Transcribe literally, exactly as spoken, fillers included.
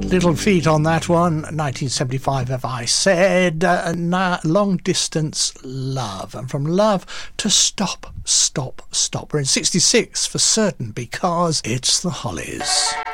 Little Feat on that one, nineteen seventy-five, have I said. Uh, na- long Distance Love. And from love to stop, stop, stop. We're in sixty-six for certain because it's the Hollies.